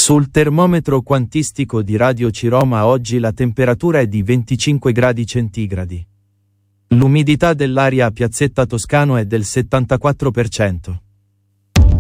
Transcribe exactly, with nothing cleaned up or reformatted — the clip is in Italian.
Sul termometro quantistico di Radio Ciroma oggi la temperatura è di venticinque gradi centigradi. L'umidità dell'aria a Piazzetta Toscano è del settantaquattro per cento.